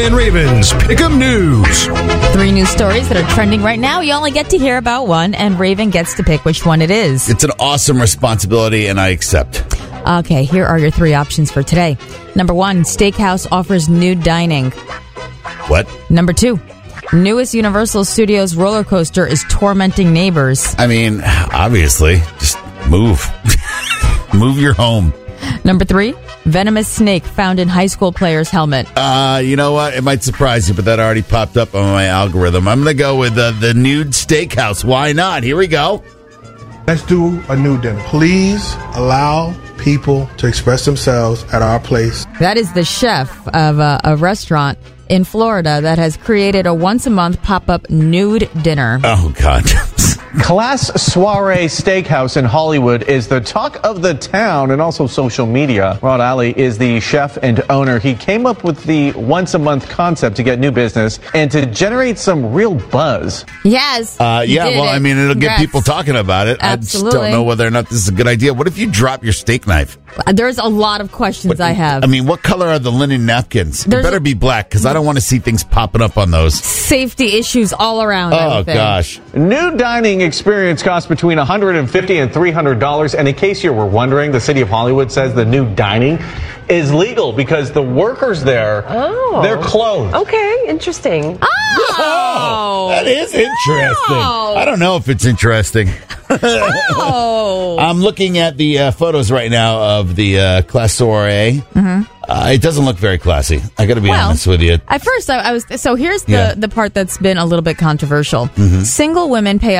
and Raven's Pick'em News. 3 news stories that are trending right now. You only get to hear about one, and Raven gets to pick which one it is. It's an awesome responsibility, and I accept. Okay, here are your 3 options for today. Number 1, steakhouse offers nude dining. What? Number 2, newest Universal Studios roller coaster is tormenting neighbors. I mean, obviously, just move. Move your home. Number 3, venomous snake found in high school player's helmet. You know what? It might surprise you, but that already popped up on my algorithm. I'm going to go with the nude steakhouse. Why not? Here we go. Let's do a nude dinner. Please allow people to express themselves at our place. That is the chef of a restaurant in Florida that has created a once-a-month pop-up nude dinner. Oh, God. Class Soiree Steakhouse in Hollywood is the talk of the town and also social media. Rod Ali is the chef and owner. He came up with the once-a-month concept to get new business and to generate some real buzz. Yes. I mean, it'll get people talking about it. Absolutely. I just don't know whether or not this is a good idea. What if you drop your steak knife? There's a lot of questions I have. I mean, what color are the linen napkins? It better be black, because I don't want to see things popping up on those. Safety issues all around. Oh, gosh. Nude dining experience costs between $150 and $300. And in case you were wondering, the city of Hollywood says the nude dining is legal because the workers there, they're clothed. Okay, interesting. Oh, that is interesting. I don't know if it's interesting. I'm looking at the photos right now of the Class Soiree. Mm-hmm. It doesn't look very classy. I got to be honest with you. At first, I was. So here's the part that's been a little bit controversial. Mm-hmm. Single women pay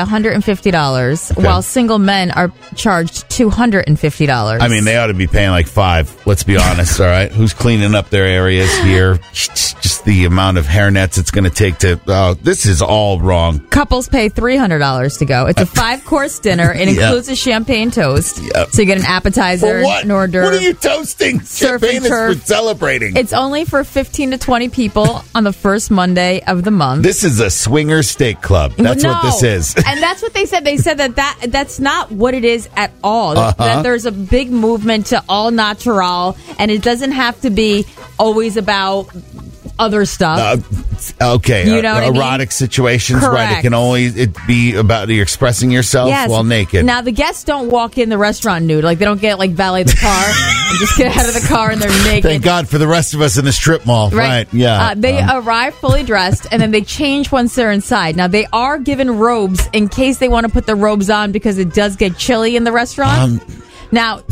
$150, while single men are charged $250. I mean, they ought to be paying like $5. Let's be honest. All right, who's cleaning up their areas here? Just the amount of hairnets it's going to take to. This is all wrong. Couples pay $300 to go. It's a 5-course dinner. It includes a champagne toast. Yep. So you get an appetizer, an hors d'oeuvre. What are you toasting? Champagne is for celebrating. It's only for 15 to 20 people on the first Monday of the month. This is a swinger steak club. That's what this is. And that's what they said. They said that's not what it is at all. That there's a big movement to all natural, and it doesn't have to be always about other stuff. Okay. You know what I mean? Erotic situations, Correct. right? It can only be about you expressing yourself while naked. Now, the guests don't walk in the restaurant nude. Like, they don't get, valet the car and just get out of the car and they're naked. Thank God for the rest of us in the strip mall. Right. Yeah. They arrive fully dressed, and then they change once they're inside. Now, they are given robes in case they want to put the robes on because it does get chilly in the restaurant. Now,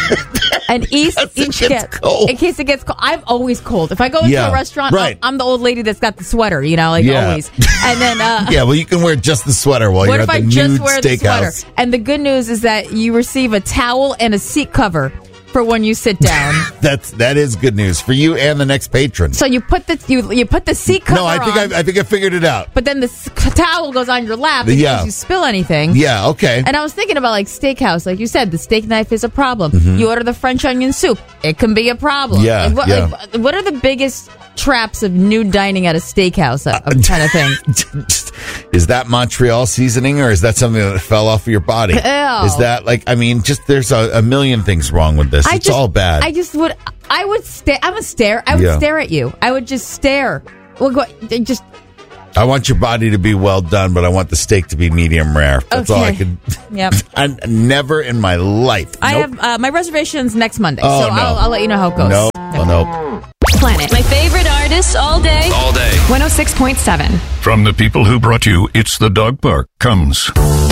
and in case it gets cold. I'm always cold. If I go into a restaurant, I'm the old lady that's got the sweater, always. And then, well, you can wear just the sweater while you're at the nude steakhouse. And the good news is that you receive a towel and a seat cover for when you sit down. That is good news for you and the next patron. So you put the seat cover on. I think I figured it out. But then the towel goes on your lap in case you spill anything. Yeah, okay. And I was thinking about steakhouse, like you said, the steak knife is a problem. Mm-hmm. You order the French onion soup, it can be a problem. Yeah, what are the biggest traps of nude dining at a steakhouse? I'm trying to think. Is that Montreal seasoning, or is that something that fell off of your body? Ew. Is that there's a million things wrong with this. It's all bad. I would stare. I'm a stare. I would stare at you. I would just stare. I want your body to be well done, but I want the steak to be medium rare. That's all I could. Yep. I never in my life. I have my reservations next Monday, so no. I'll let you know how it goes. No. Oh, no. Planet. My favorite artists all day. All day. 106.7. From the people who brought you It's the Dog Park comes